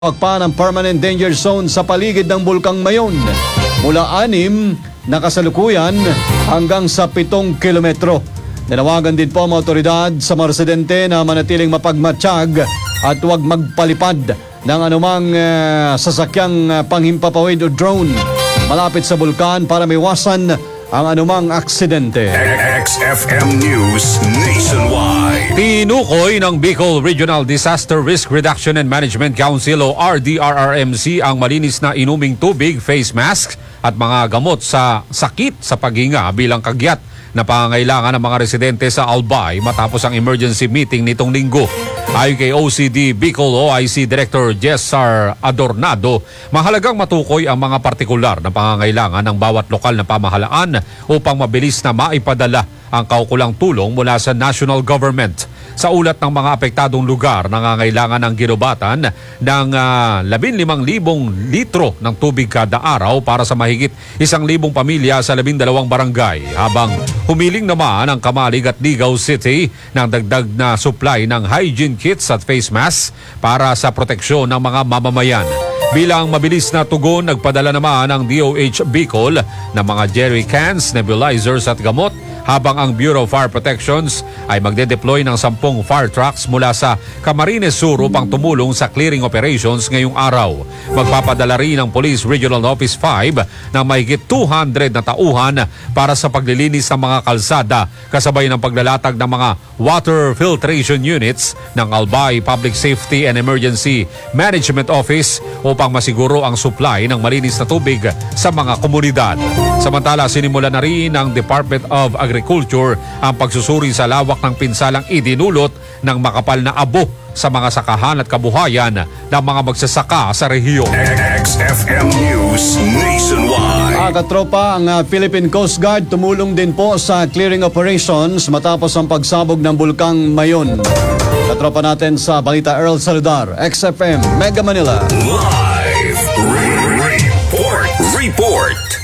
Pagpa ng permanent danger zone sa paligid ng Bulkang Mayon mula 6 na kasalukuyan hanggang sa 7 kilometro. Nanawagan din po ang mga otoridad sa mga residente na manatiling mapagmatsyag at huwag magpalipad ng anumang sasakyang panghimpapawid o drone malapit sa bulkan para maiwasan ang anumang aksidente. XFM News Nationwide. Tinukoy ng Bicol Regional Disaster Risk Reduction and Management Council o RDRRMC ang malinis na inuming tubig, face mask at mga gamot sa sakit sa paghinga bilang kagyat na pangangailangan ng mga residente sa Albay matapos ang emergency meeting nitong linggo. Ayon kay OCD Bicol OIC Director Jessar Adornado, mahalagang matukoy ang mga partikular na pangangailangan ng bawat lokal na pamahalaan upang mabilis na maipadala ang kaukulang tulong mula sa national government. Sa ulat ng mga apektadong lugar, nangangailangan ng ginubatan ng 15,000 litro ng tubig kada araw para sa mahigit 1,000 pamilya sa 12 barangay, habang humiling naman ang Kamalig at Ligao City ng dagdag na supply ng hygiene kits at face masks para sa proteksyon ng mga mamamayan. Bilang mabilis na tugon, nagpadala naman ang DOH Bicol ng mga jerry cans, nebulizers at gamot, habang ang Bureau of Fire Protections ay magde-deploy ng 10 fire trucks mula sa Camarines Sur upang tumulong sa clearing operations ngayong araw. Magpapadala rin ang Police Regional Office 5 ng mahigit 200 na tauhan para sa paglilinis ng mga kalsada, kasabay ng paglalatag ng mga water filtration units ng Albay Public Safety and Emergency Management Office upang masiguro ang supply ng malinis na tubig sa mga komunidad. Samantala, sinimula na rin ng Department of Agriculture ang pagsusuri sa lawak ng pinsalang idinulot ng makapal na abo sa mga sakahan at kabuhayan ng mga magsasaka sa rehiyon. XFM News Nationwide. Katropa, ang Philippine Coast Guard tumulong din po sa clearing operations matapos ang pagsabog ng Bulkang Mayon. Katropa natin sa Balita Earl Saludar, XFM Mega Manila. Live Report.